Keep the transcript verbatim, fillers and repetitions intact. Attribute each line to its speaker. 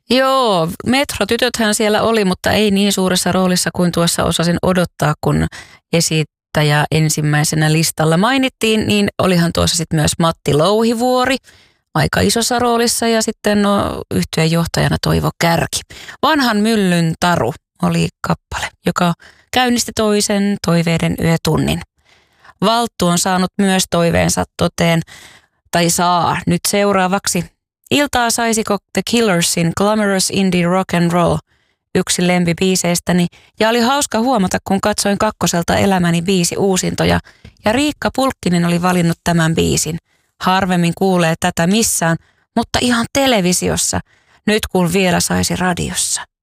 Speaker 1: Joo, Metro-tytöthän siellä oli, mutta ei niin suuressa roolissa kuin tuossa osasin odottaa, kun esittäjä ensimmäisenä listalla mainittiin, niin olihan tuossa sitten myös Matti Louhivuori aika isossa roolissa ja sitten no, yhtyeen johtajana Toivo Kärki. Vanhan myllyn taru oli kappale, joka käynnisti toisen toiveiden yötunnin. Valttu on saanut myös toiveensa toteen, tai saa nyt seuraavaksi. Iltaa saisiko The Killersin Glamorous Indie Rock and Roll, yksi lempibiiseistäni, ja oli hauska huomata, kun katsoin kakkoselta Elämäni biisi uusintoja, ja Riikka Pulkkinen oli valinnut tämän biisin. Harvemmin kuulee tätä missään, mutta ihan televisiossa, nyt kun vielä saisi radiossa.